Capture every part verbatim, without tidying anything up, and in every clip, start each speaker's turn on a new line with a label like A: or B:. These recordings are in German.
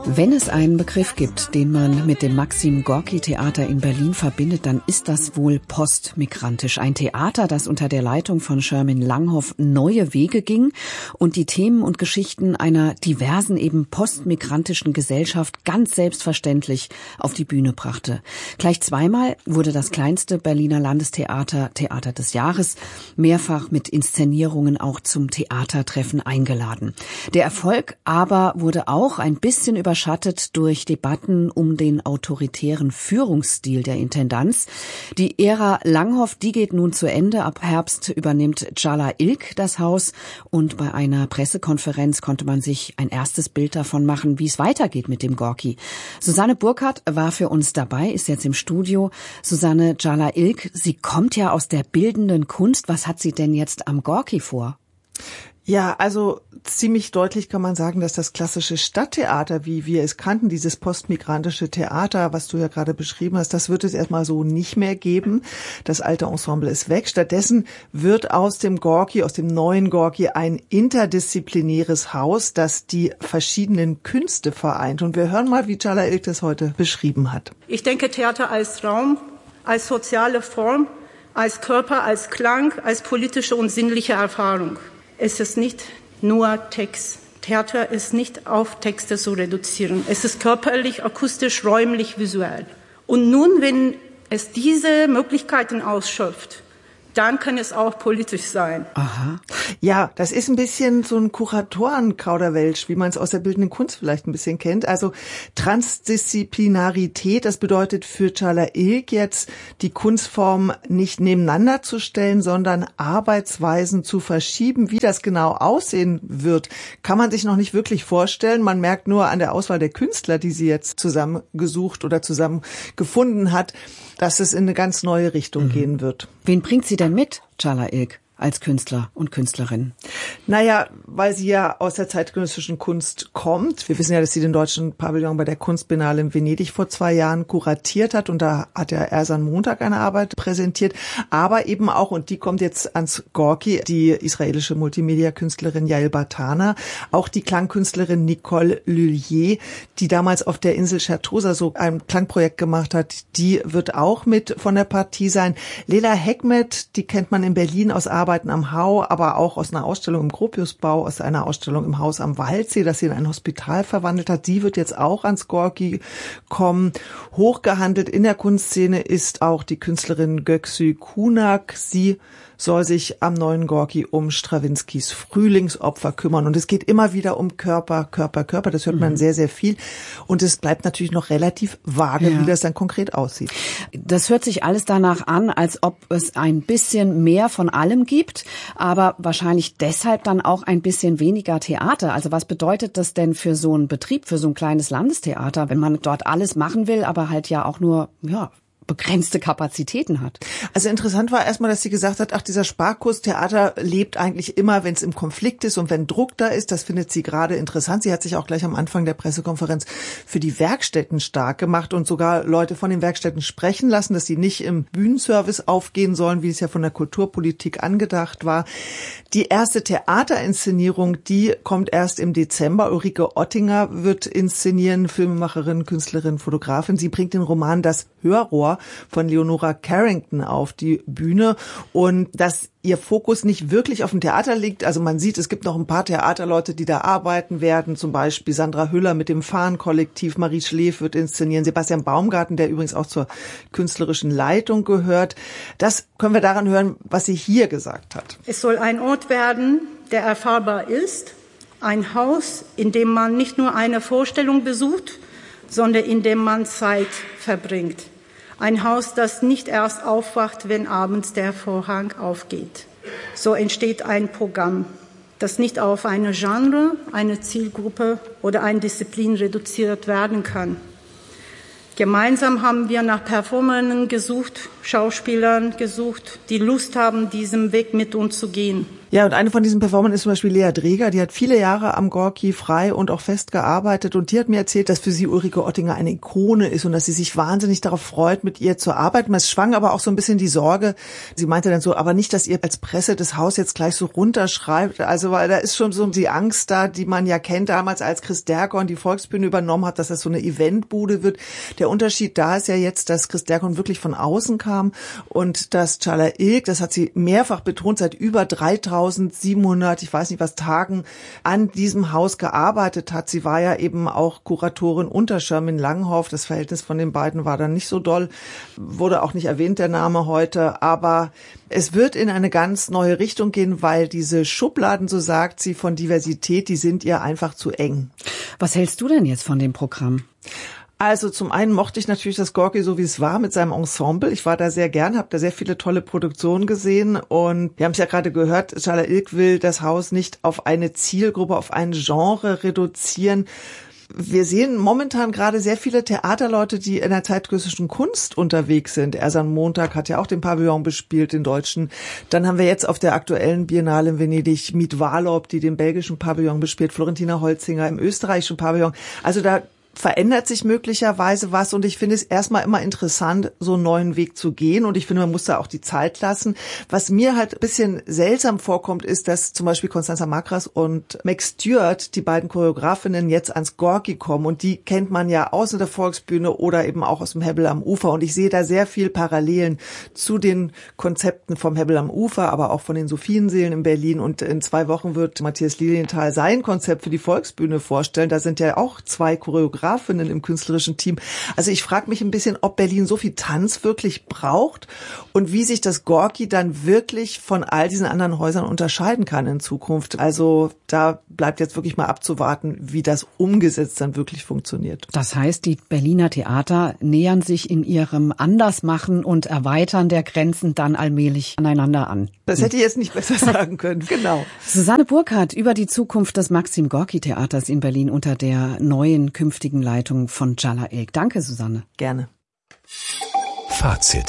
A: Wenn es einen Begriff gibt, den man mit dem Maxim-Gorki-Theater in Berlin verbindet, dann ist das wohl postmigrantisch. Ein Theater, das unter der Leitung von Sherman Langhoff neue Wege ging und die Themen und Geschichten einer diversen, eben postmigrantischen Gesellschaft ganz selbstverständlich auf die Bühne brachte. Gleich zweimal wurde das kleinste Berliner Landestheater Theater des Jahres mehrfach mit Inszenierungen auch zum Theatertreffen eingeladen. Der Erfolg aber wurde auch ein bisschen überschattet durch Debatten um den autoritären Führungsstil der Intendanz. Die Ära Langhoff, die geht nun zu Ende. Ab Herbst übernimmt Cala Ilk das Haus und bei einer Pressekonferenz konnte man sich ein erstes Bild davon machen, wie es weitergeht mit dem Gorki. Susanne Burkhardt war für uns dabei, ist jetzt im Studio. Susanne, Cala Ilk, sie kommt ja aus der bildenden Kunst. Was hat sie denn jetzt am Gorki vor?
B: Ja, also ziemlich deutlich kann man sagen, dass das klassische Stadttheater, wie wir es kannten, dieses postmigrantische Theater, was du ja gerade beschrieben hast, das wird es erstmal so nicht mehr geben. Das alte Ensemble ist weg. Stattdessen wird aus dem Gorki, aus dem neuen Gorki, ein interdisziplinäres Haus, das die verschiedenen Künste vereint. Und wir hören mal, wie Cala Ilk das heute beschrieben hat.
C: Ich denke Theater als Raum, als soziale Form, als Körper, als Klang, als politische und sinnliche Erfahrung. Es ist nicht nur Text. Theater ist nicht auf Texte zu reduzieren. Es ist körperlich, akustisch, räumlich, visuell. Und nun, wenn es diese Möglichkeiten ausschöpft, dann kann es auch politisch sein.
B: Aha. Ja, das ist ein bisschen so ein Kuratoren-Kauderwelsch, wie man es aus der bildenden Kunst vielleicht ein bisschen kennt. Also Transdisziplinarität, das bedeutet für Cala Ilk jetzt, die Kunstform nicht nebeneinander zu stellen, sondern Arbeitsweisen zu verschieben. Wie das genau aussehen wird, kann man sich noch nicht wirklich vorstellen. Man merkt nur an der Auswahl der Künstler, die sie jetzt zusammengesucht oder zusammengefunden hat, dass es in eine ganz neue Richtung mhm. gehen wird.
A: Wen bringt sie denn mit, Cala Ilk, als Künstler und Künstlerin?
B: Naja, weil sie ja aus der zeitgenössischen Kunst kommt. Wir wissen ja, dass sie den deutschen Pavillon bei der Kunstbiennale in Venedig vor zwei Jahren kuratiert hat und da hat ja Ersan Montag eine Arbeit präsentiert. Aber eben auch, und die kommt jetzt ans Gorki, die israelische Multimedia-Künstlerin Yael Bartana, auch die Klangkünstlerin Nicole Lullier, die damals auf der Insel Certosa so ein Klangprojekt gemacht hat, die wird auch mit von der Partie sein. Lela Hekmet, die kennt man in Berlin aus Arbeiten am Hau, aber auch aus einer Ausstellung im Gropiusbau, aus einer Ausstellung im Haus am Waldsee, das sie in ein Hospital verwandelt hat. Die wird jetzt auch ans Gorki kommen. Hochgehandelt in der Kunstszene ist auch die Künstlerin Göksü Kunak. Sie soll sich am neuen Gorki um Strawinskys Frühlingsopfer kümmern. Und es geht immer wieder um Körper, Körper, Körper. Das hört man mhm. sehr, sehr viel. Und es bleibt natürlich noch relativ vage, ja. wie das dann konkret aussieht.
A: Das hört sich alles danach an, als ob es ein bisschen mehr von allem gibt, aber wahrscheinlich deshalb dann auch ein bisschen weniger Theater. Also was bedeutet das denn für so einen Betrieb, für so ein kleines Landestheater, wenn man dort alles machen will, aber halt ja auch nur, ja, begrenzte Kapazitäten hat.
B: Also interessant war erstmal, dass sie gesagt hat, ach, dieser Sparkurs Theater lebt eigentlich immer, wenn es im Konflikt ist und wenn Druck da ist. Das findet sie gerade interessant. Sie hat sich auch gleich am Anfang der Pressekonferenz für die Werkstätten stark gemacht und sogar Leute von den Werkstätten sprechen lassen, dass sie nicht im Bühnenservice aufgehen sollen, wie es ja von der Kulturpolitik angedacht war. Die erste Theaterinszenierung, die kommt erst im Dezember. Ulrike Ottinger wird inszenieren, Filmemacherin, Künstlerin, Fotografin. Sie bringt den Roman Das Hörrohr von Leonora Carrington auf die Bühne und dass ihr Fokus nicht wirklich auf dem Theater liegt. Also man sieht, es gibt noch ein paar Theaterleute, die da arbeiten werden, zum Beispiel Sandra Hüller mit dem Fahnen-Kollektiv, Marie Schleef wird inszenieren, Sebastian Baumgarten, der übrigens auch zur künstlerischen Leitung gehört. Das können wir daran hören, was sie hier gesagt hat.
C: Es soll ein Ort werden, der erfahrbar ist, ein Haus, in dem man nicht nur eine Vorstellung besucht, sondern in dem man Zeit verbringt. Ein Haus, das nicht erst aufwacht, wenn abends der Vorhang aufgeht. So entsteht ein Programm, das nicht auf eine Genre, eine Zielgruppe oder eine Disziplin reduziert werden kann. Gemeinsam haben wir nach Performerinnen gesucht, Schauspielern gesucht, die Lust haben, diesen Weg mit uns zu gehen.
B: Ja, und eine von diesen Performern ist zum Beispiel Lea Dreger, die hat viele Jahre am Gorki frei und auch fest gearbeitet und die hat mir erzählt, dass für sie Ulrike Oettinger eine Ikone ist und dass sie sich wahnsinnig darauf freut, mit ihr zu arbeiten. Es schwang aber auch so ein bisschen die Sorge, sie meinte dann so, aber nicht, dass ihr als Presse das Haus jetzt gleich so runterschreibt, also weil da ist schon so die Angst da, die man ja kennt damals, als Chris Dercon die Volksbühne übernommen hat, dass das so eine Eventbude wird. Der Unterschied da ist ja jetzt, dass Chris Dercon wirklich von außen kam und dass Çağla Ilk, das hat sie mehrfach betont, seit über dreitausendsiebenhundert, ich weiß nicht was, Tagen an diesem Haus gearbeitet hat. Sie war ja eben auch Kuratorin unter Shermin Langhoff. Das Verhältnis von den beiden war dann nicht so doll. Wurde auch nicht erwähnt, der Name heute. Aber es wird in eine ganz neue Richtung gehen, weil diese Schubladen, so sagt sie, von Diversität, die sind ihr einfach zu eng.
A: Was hältst du denn jetzt von dem Programm?
B: Also zum einen mochte ich natürlich das Gorki so, wie es war, mit seinem Ensemble. Ich war da sehr gern, habe da sehr viele tolle Produktionen gesehen und wir haben es ja gerade gehört, Çağla Ilk will das Haus nicht auf eine Zielgruppe, auf ein Genre reduzieren. Wir sehen momentan gerade sehr viele Theaterleute, die in der zeitgenössischen Kunst unterwegs sind. Ersan Montag hat ja auch den Pavillon bespielt, den deutschen. Dann haben wir jetzt auf der aktuellen Biennale in Venedig Miet Warlob, die den belgischen Pavillon bespielt, Florentina Holzinger im österreichischen Pavillon. Also da verändert sich möglicherweise was und ich finde es erstmal immer interessant, so einen neuen Weg zu gehen und ich finde, man muss da auch die Zeit lassen. Was mir halt ein bisschen seltsam vorkommt, ist, dass zum Beispiel Constanza Makras und Meg Stewart, die beiden Choreografinnen, jetzt ans Gorki kommen und die kennt man ja aus der Volksbühne oder eben auch aus dem Hebbel am Ufer und ich sehe da sehr viel Parallelen zu den Konzepten vom Hebbel am Ufer, aber auch von den Sophienseelen in Berlin und in zwei Wochen wird Matthias Lilienthal sein Konzept für die Volksbühne vorstellen. Da sind ja auch zwei Choreografen im künstlerischen Team. Also ich frage mich ein bisschen, ob Berlin so viel Tanz wirklich braucht und wie sich das Gorki dann wirklich von all diesen anderen Häusern unterscheiden kann in Zukunft. Also da bleibt jetzt wirklich mal abzuwarten, wie das umgesetzt dann wirklich funktioniert.
A: Das heißt, die Berliner Theater nähern sich in ihrem Andersmachen und Erweitern der Grenzen dann allmählich aneinander an.
B: Das hätte ich jetzt nicht besser sagen können, genau.
A: Susanne Burkhardt über die Zukunft des Maxim Gorki Theaters in Berlin unter der neuen künftigen Leitung von Çağla Ilk. Danke, Susanne.
B: Gerne.
D: Fazit.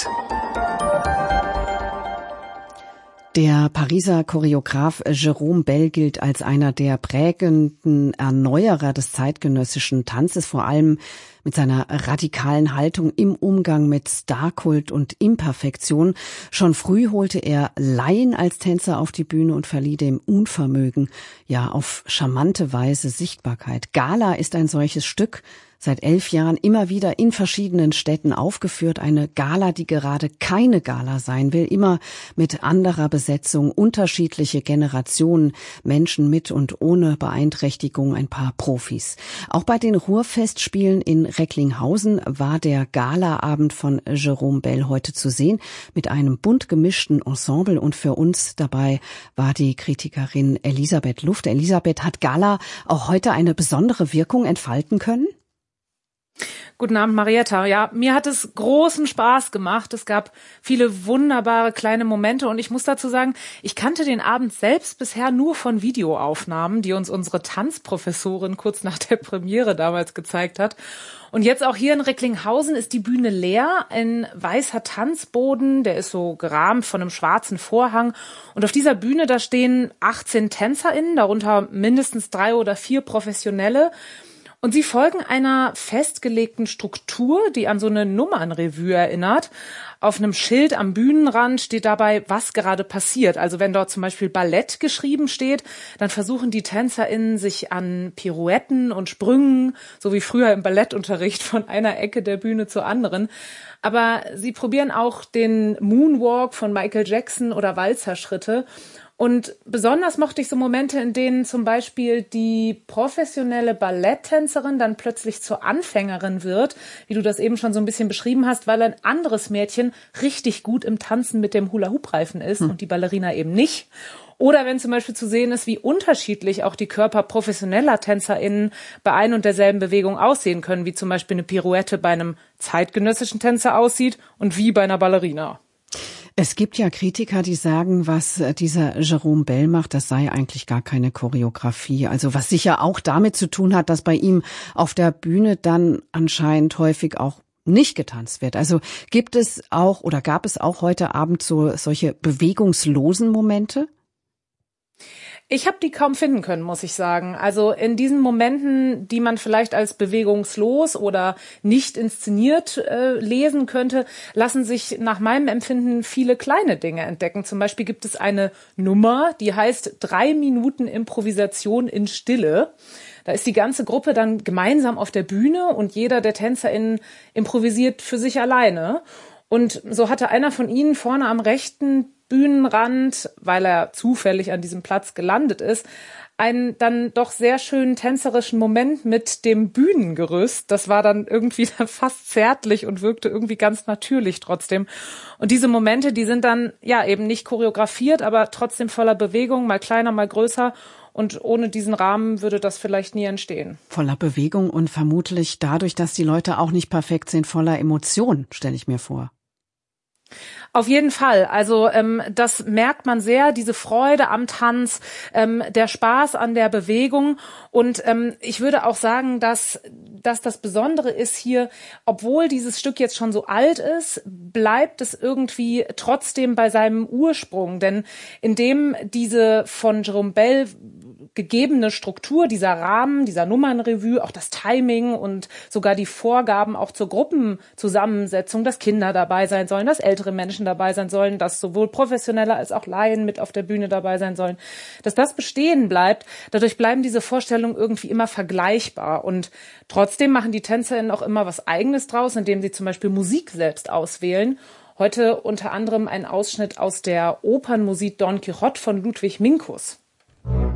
A: Der Pariser Choreograf Jérôme Bel gilt als einer der prägenden Erneuerer des zeitgenössischen Tanzes, vor allem mit seiner radikalen Haltung im Umgang mit Starkult und Imperfektion. Schon früh holte er Laien als Tänzer auf die Bühne und verlieh dem Unvermögen, ja, auf charmante Weise Sichtbarkeit. Gala ist ein solches Stück, seit elf Jahren immer wieder in verschiedenen Städten aufgeführt. Eine Gala, die gerade keine Gala sein will, immer mit anderer Besetzung, unterschiedliche Generationen, Menschen mit und ohne Beeinträchtigung, ein paar Profis. Auch bei den Ruhrfestspielen in Recklinghausen war der Galaabend von Jérôme Bel heute zu sehen, mit einem bunt gemischten Ensemble und für uns dabei war die Kritikerin Elisabeth Luft. Elisabeth, hat Gala auch heute eine besondere Wirkung entfalten können?
E: Guten Abend, Marietta. Ja, mir hat es großen Spaß gemacht. Es gab viele wunderbare kleine Momente und ich muss dazu sagen, ich kannte den Abend selbst bisher nur von Videoaufnahmen, die uns unsere Tanzprofessorin kurz nach der Premiere damals gezeigt hat. Und jetzt auch hier in Recklinghausen ist die Bühne leer, ein weißer Tanzboden, der ist so gerahmt von einem schwarzen Vorhang. Und auf dieser Bühne, da stehen achtzehn TänzerInnen, darunter mindestens drei oder vier Professionelle. Und sie folgen einer festgelegten Struktur, die an so eine Nummernrevue erinnert. Auf einem Schild am Bühnenrand steht dabei, was gerade passiert. Also wenn dort zum Beispiel Ballett geschrieben steht, dann versuchen die TänzerInnen sich an Pirouetten und Sprüngen, so wie früher im Ballettunterricht, von einer Ecke der Bühne zur anderen. Aber sie probieren auch den Moonwalk von Michael Jackson oder Walzerschritte. Und besonders mochte ich so Momente, in denen zum Beispiel die professionelle Balletttänzerin dann plötzlich zur Anfängerin wird, wie du das eben schon so ein bisschen beschrieben hast, weil ein anderes Mädchen richtig gut im Tanzen mit dem Hula-Hoop-Reifen ist hm. und die Ballerina eben nicht. Oder wenn zum Beispiel zu sehen ist, wie unterschiedlich auch die Körper professioneller TänzerInnen bei ein und derselben Bewegung aussehen können, wie zum Beispiel eine Pirouette bei einem zeitgenössischen Tänzer aussieht und wie bei einer Ballerina.
A: Es gibt ja Kritiker, die sagen, was dieser Jérôme Bel macht, das sei eigentlich gar keine Choreografie. Also was sicher auch damit zu tun hat, dass bei ihm auf der Bühne dann anscheinend häufig auch nicht getanzt wird. Also gibt es auch oder gab es auch heute Abend so solche bewegungslosen Momente?
E: Ich habe die kaum finden können, muss ich sagen. Also in diesen Momenten, die man vielleicht als bewegungslos oder nicht inszeniert äh, lesen könnte, lassen sich nach meinem Empfinden viele kleine Dinge entdecken. Zum Beispiel gibt es eine Nummer, die heißt drei Minuten Improvisation in Stille. Da ist die ganze Gruppe dann gemeinsam auf der Bühne und jeder der TänzerInnen improvisiert für sich alleine. Und so hatte einer von ihnen vorne am rechten Bühnenrand, weil er zufällig an diesem Platz gelandet ist, einen dann doch sehr schönen tänzerischen Moment mit dem Bühnengerüst. Das war dann irgendwie fast zärtlich und wirkte irgendwie ganz natürlich trotzdem. Und diese Momente, die sind dann ja eben nicht choreografiert, aber trotzdem voller Bewegung, mal kleiner, mal größer. Und ohne diesen Rahmen würde das vielleicht nie entstehen.
A: Voller Bewegung und vermutlich dadurch, dass die Leute auch nicht perfekt sind, voller Emotionen, stelle ich mir vor.
E: Auf jeden Fall. Also ähm, das merkt man sehr, diese Freude am Tanz, ähm, der Spaß an der Bewegung. Und ähm, ich würde auch sagen, dass, dass das Besondere ist hier, obwohl dieses Stück jetzt schon so alt ist, bleibt es irgendwie trotzdem bei seinem Ursprung. Denn indem diese von Jerome Bell gegebene Struktur, dieser Rahmen, dieser Nummernrevue, auch das Timing und sogar die Vorgaben auch zur Gruppenzusammensetzung, dass Kinder dabei sein sollen, dass ältere Menschen dabei sein sollen, dass sowohl Professionelle als auch Laien mit auf der Bühne dabei sein sollen, dass das bestehen bleibt. Dadurch bleiben diese Vorstellungen irgendwie immer vergleichbar. Und trotzdem machen die TänzerInnen auch immer was Eigenes draus, indem sie zum Beispiel Musik selbst auswählen. Heute unter anderem ein Ausschnitt aus der Opernmusik Don Quixote von Ludwig Minkus.